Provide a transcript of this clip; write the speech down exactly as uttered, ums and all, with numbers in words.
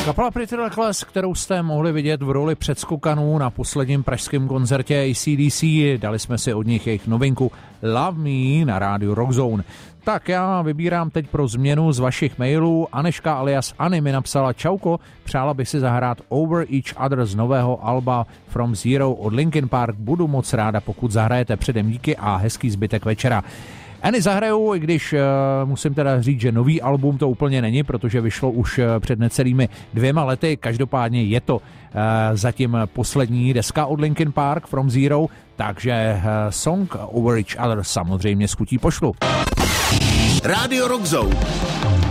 Kapela Pretty Reckless, kterou jste mohli vidět v roli předskokanů na posledním pražském koncertě A C D C, dali jsme si od nich jejich novinku Love Me na rádiu Rockzone. Tak já vybírám teď pro změnu z vašich mailů. Aneška alias Anny mi napsala: čauko, přála bych si zahrát Over Each Other z nového alba From Zero od Linkin Park. Budu moc ráda, pokud zahrajete, předem díky a hezký zbytek večera. Anny zahrajou, i když uh, musím teda říct, že nový album to úplně není, protože vyšlo už uh, před necelými dvěma lety. Každopádně je to uh, zatím poslední deska od Linkin Park From Zero, takže uh, song Over Each Other samozřejmě s chutí pošlu. Rádio Rockzone.